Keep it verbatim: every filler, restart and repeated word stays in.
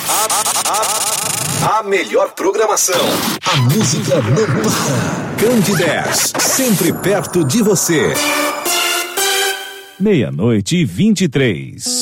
A melhor programação. A música não para. Candidez, sempre perto de você. Meia-noite e vinte e três.